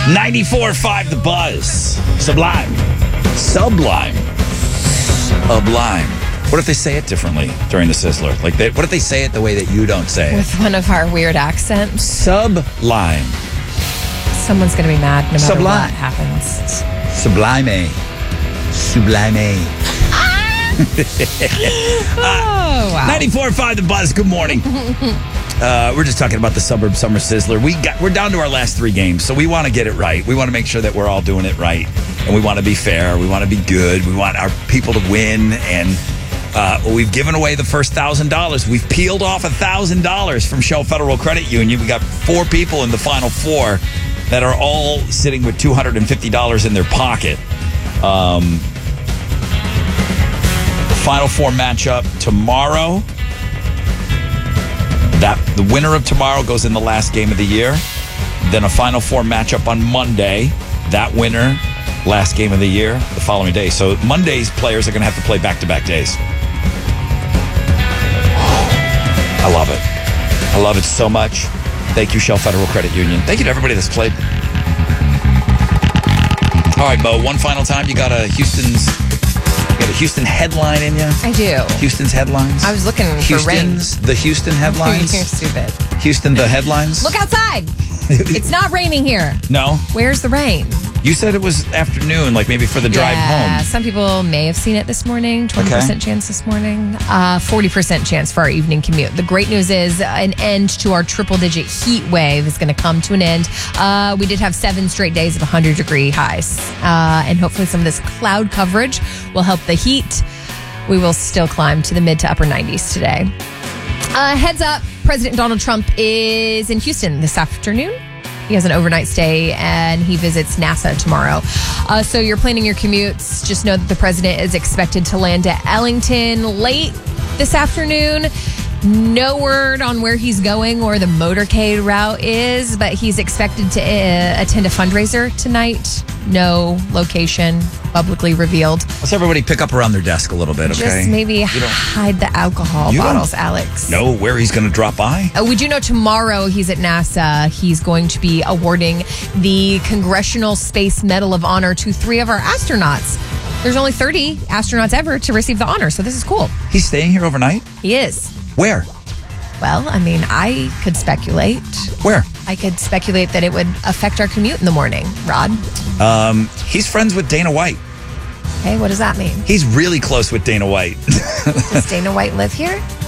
94.5 The Buzz. Sublime. What if they say it differently during the Sizzler? What if they say it the way that you don't say it? With one of our weird accents. Sublime. Someone's going to be mad no matter Sublime. what happens. Sublime. Oh, wow. 94.5 The Buzz. Good morning. We're just talking about the Suburb Summer Sizzler. We're down to our last 3 games, so we want to get it right. We want to make sure that we're all doing it right, and we want to be fair. We want to be good. We want our people to win, and we've given away the first $1,000. We've peeled off $1,000 from Shell Federal Credit Union. We got 4 people in the final 4 that are all sitting with $250 in their pocket. Final 4 matchup tomorrow. The winner of tomorrow goes in the last game of the year. Then a Final 4 matchup on Monday. That winner, last game of the year, the following day. So Monday's players are going to have to play back-to-back days. I love it. I love it so much. Thank you, Shell Federal Credit Union. Thank you to everybody that's played. All right, Mo, one final time. You got a Houston headline in you? I do. Houston's headlines? I was looking for rain. The Houston headlines? You're stupid. Houston, the headlines? Look outside. It's not raining here. No? Where's the rain? You said it was afternoon, like maybe for the drive home. Some people may have seen it this morning. 20% chance this morning. 40% chance for our evening commute. The great news is an end to our triple-digit heat wave is going to come to an end. We did have 7 straight days of 100-degree highs. And hopefully some of this cloud coverage will help the heat. We will still climb to the mid to upper 90s today. Heads up, President Donald Trump is in Houston this afternoon. He has an overnight stay, and he visits NASA tomorrow. So you're planning your commutes. Just know that the president is expected to land at Ellington late this afternoon. No word on where he's going or the motorcade route is, but he's expected to attend a fundraiser tonight. No location publicly revealed. Let's everybody pick up around their desk a little bit, okay? Just maybe hide the alcohol bottles, Alex. Know where he's going to drop by? We do know tomorrow he's at NASA. He's going to be awarding the Congressional Space Medal of Honor to 3 of our astronauts. There's only 30 astronauts ever to receive the honor, so this is cool. He's staying here overnight? He is. Where? Well, I mean, I could speculate. Where? I could speculate that it would affect our commute in the morning. Rod? He's friends with Dana White. Okay, what does that mean? He's really close with Dana White. Does Dana White live here?